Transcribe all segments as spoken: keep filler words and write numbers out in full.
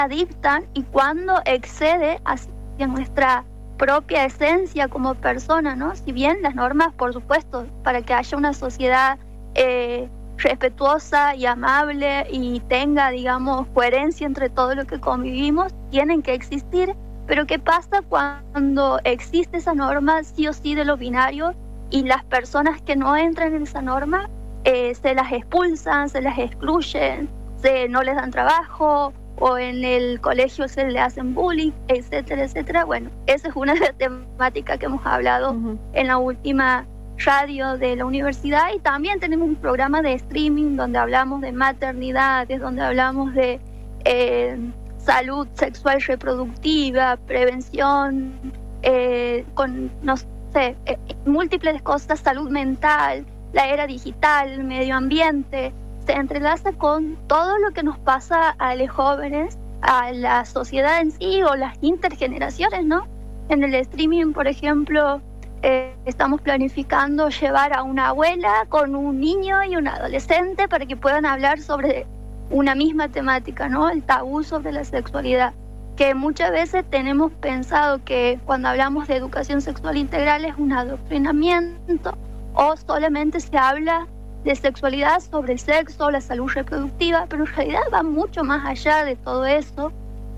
dictan y cuándo excede hacia nuestra propia esencia como persona, ¿no? Si bien las normas, por supuesto, para que haya una sociedad eh, respetuosa y amable y tenga, digamos, coherencia entre todo lo que convivimos, tienen que existir, pero ¿qué pasa cuando existe esa norma sí o sí de lo binario y las personas que no entran en esa norma eh, se las expulsan, se las excluyen, se, no les dan trabajo, o en el colegio se le hacen bullying, etcétera, etcétera? Bueno, esa es una de las temáticas que hemos hablado uh-huh. en la última radio de la universidad, y también tenemos un programa de streaming donde hablamos de maternidades, donde hablamos de eh, salud sexual reproductiva, prevención, eh, con, no sé, eh, múltiples cosas, salud mental, la era digital, el medio ambiente. Se entrelaza con todo lo que nos pasa a los jóvenes, a la sociedad en sí o las intergeneraciones, ¿no? En el streaming, por ejemplo, eh, estamos planificando llevar a una abuela con un niño y un adolescente para que puedan hablar sobre una misma temática, ¿no? El tabú sobre la sexualidad, que muchas veces tenemos pensado que cuando hablamos de educación sexual integral es un adoctrinamiento o solamente se habla de sexualidad sobre el sexo, la salud reproductiva, pero en realidad va mucho más allá de todo eso.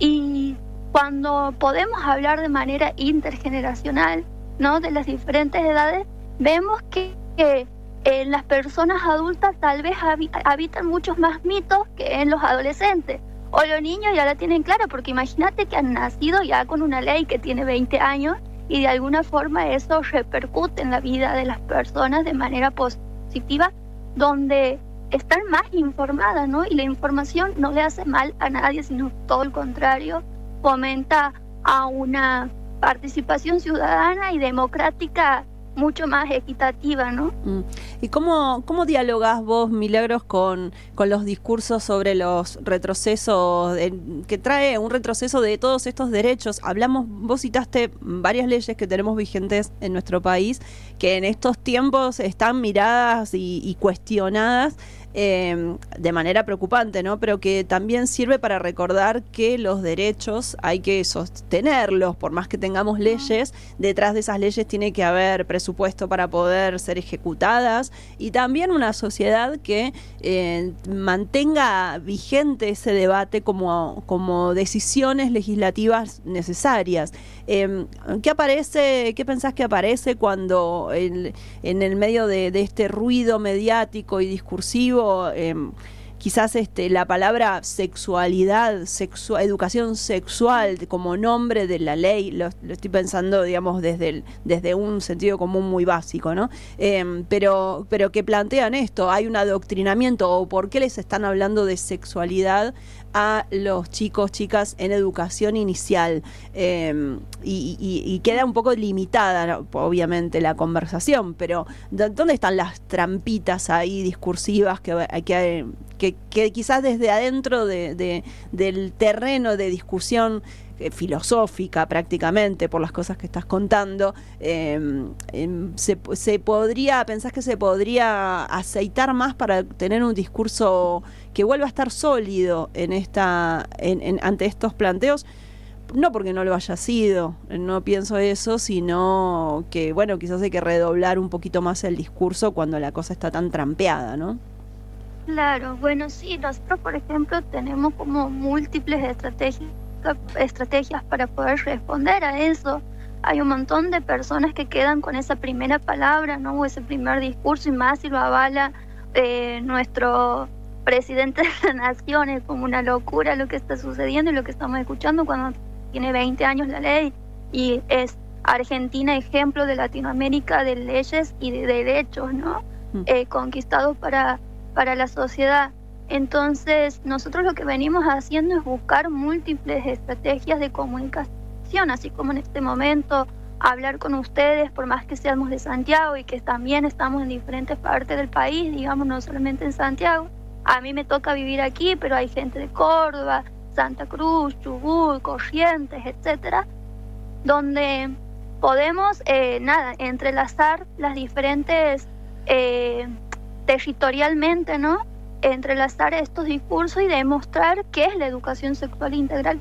Y cuando podemos hablar de manera intergeneracional, ¿no?, de las diferentes edades, vemos que, que en las personas adultas tal vez habitan muchos más mitos que en los adolescentes. O los niños ya la tienen clara, porque imagínate que han nacido ya con una ley que tiene veinte años y de alguna forma eso repercute en la vida de las personas de manera positiva, donde están más informadas, ¿no? Y la información no le hace mal a nadie, sino todo el contrario, fomenta a una participación ciudadana y democrática mucho más equitativa, ¿no? ¿Y cómo, cómo dialogás vos, Milagros, con, con los discursos sobre los retrocesos, de, que trae un retroceso de todos estos derechos? Hablamos, vos citaste varias leyes que tenemos vigentes en nuestro país, que en estos tiempos están miradas y, y cuestionadas eh, de manera preocupante, ¿no? Pero que también sirve para recordar que los derechos hay que sostenerlos, por más que tengamos leyes, detrás de esas leyes tiene que haber presupuesto para poder ser ejecutadas, y también una sociedad que eh, mantenga vigente ese debate como, como decisiones legislativas necesarias. Eh, ¿Qué aparece, qué pensás que aparece cuando el, en el medio de, de este ruido mediático y discursivo eh, quizás este, la palabra sexualidad, sexu- educación sexual como nombre de la ley, lo, lo estoy pensando, digamos, desde, el, desde un sentido común muy básico, ¿no? Eh, pero, pero que plantean esto, hay un adoctrinamiento, o por qué les están hablando de sexualidad a los chicos, chicas en educación inicial, eh, y, y, y queda un poco limitada, ¿no?, obviamente, la conversación, pero ¿dónde están las trampitas ahí discursivas que, que, que, que quizás desde adentro de, de, del terreno de discusión eh, filosófica prácticamente, por las cosas que estás contando, eh, eh, se, se podría, pensás que se podría aceitar más para tener un discurso que vuelva a estar sólido en esta, en, en, ante estos planteos? No porque no lo haya sido, no pienso eso, sino que, bueno, quizás hay que redoblar un poquito más el discurso cuando la cosa está tan trampeada, ¿no? Claro, bueno, sí, nosotros, por ejemplo, tenemos como múltiples estrategias, estrategias para poder responder a eso. Hay un montón de personas que quedan con esa primera palabra, ¿no?, o ese primer discurso, y más si lo avala eh, nuestro presidente de la nación. Es como una locura lo que está sucediendo y lo que estamos escuchando cuando tiene veinte años la ley, y es Argentina ejemplo de Latinoamérica de leyes y de derechos, ¿no? Mm. Eh, conquistados para, para la sociedad. Entonces nosotros lo que venimos haciendo es buscar múltiples estrategias de comunicación, así como en este momento hablar con ustedes, por más que seamos de Santiago y que también estamos en diferentes partes del país, digamos, no solamente en Santiago. A mí me toca vivir aquí, pero hay gente de Córdoba, Santa Cruz, Chubut, Corrientes, etcétera, donde podemos, eh, nada, entrelazar las diferentes, eh, territorialmente, ¿no?, entrelazar estos discursos y demostrar qué es la educación sexual integral.